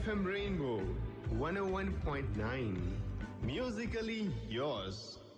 FM Rainbow 101.9. Musically yours.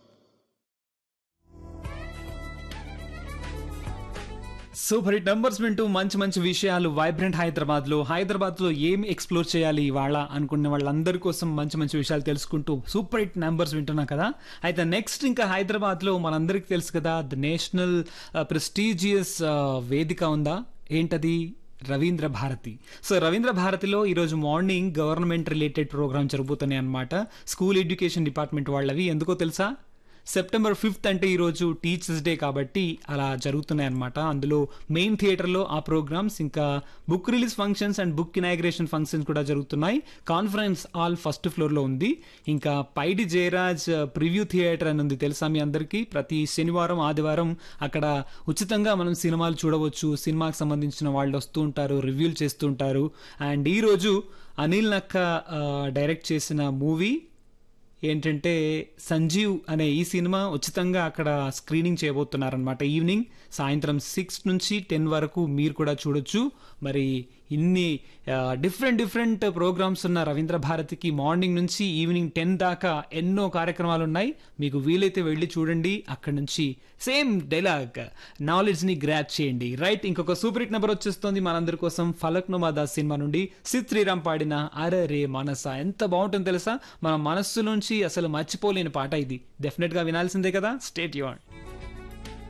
Super hit numbers వింటూ మంచి మంచి విషయాలు వైబ్రెంట్ హైదరాబాద్లో ఏం ఎక్స్ప్లోర్ చేయాలి ఇవాళ అనుకునే వాళ్ళందరి కోసం మంచి మంచి విషయాలు తెలుసుకుంటూ సూపర్ హిట్ నంబర్స్ వింటున్నాం కదా. అయితే నెక్స్ట్ ఇంకా హైదరాబాద్లో మనందరికీ తెలుసు కదా, ద నేషనల్ ప్రెస్టీజియస్ వేదిక ఉందా, ఏంటది? రవీంద్ర భారతి. సో రవీంద్ర భారతిలో ఈరోజు మార్నింగ్ గవర్నమెంట్ రిలేటెడ్ ప్రోగ్రామ్ జరుగుతున్నాయి అనమాట. స్కూల్ ఎడ్యుకేషన్ డిపార్ట్మెంట్ వాళ్ళవి. ఎందుకో తెలుసా? సెప్టెంబర్ 5th అంటే ఈరోజు టీచర్స్ డే కాబట్టి అలా జరుగుతున్నాయి అనమాట. అందులో మెయిన్ థియేటర్లో ఆ ప్రోగ్రామ్స్, ఇంకా book release functions and book inauguration functions కూడా జరుగుతున్నాయి. కాన్ఫరెన్స్ హాల్ ఫస్ట్ ఫ్లోర్లో ఉంది. ఇంకా పైడి జయరాజ్ ప్రివ్యూ థియేటర్ అని ఉంది, తెలుసా మీ అందరికీ? ప్రతి శనివారం ఆదివారం అక్కడ ఉచితంగా మనం సినిమాలు చూడవచ్చు. సినిమాకి సంబంధించిన వాళ్ళు వస్తూ ఉంటారు, రివ్యూలు చేస్తూ ఉంటారు. అండ్ ఈరోజు అనిల్ నక్క డైరెక్ట్ చేసిన మూవీ ఏంటంటే సంజీవ్ అనే ఈ సినిమా ఉచితంగా అక్కడ స్క్రీనింగ్ చేయబోతున్నారనమాట. ఈవినింగ్ సాయంత్రం 6 నుంచి 10 వరకు మీరు కూడా చూడొచ్చు. మరి ఇన్ని డిఫరెంట్ ప్రోగ్రామ్స్ ఉన్న రవీంద్ర భారతికి మార్నింగ్ నుంచి ఈవినింగ్ 10 దాకా ఎన్నో కార్యక్రమాలు ఉన్నాయి. మీకు వీలైతే వెళ్ళి చూడండి. అక్కడ నుంచి సేమ్ డైలాగ్ నాలెడ్జ్ని గ్రాప్ చేయండి. రైట్, ఇంకొక సూపర్ హిట్ నెంబర్ వచ్చేస్తుంది మనందరి కోసం. ఫలక్నుమా దాస్ సినిమా నుండి సిద్ శ్రీరామ్ పాడిన అరే రే మనస. ఎంత బాగుంటుందో తెలుసా? మన మనస్సు నుంచి అసలు మర్చిపోలేని పాట ఇది. డెఫినెట్గా వినాల్సిందే కదా. స్టేట్ యూన్.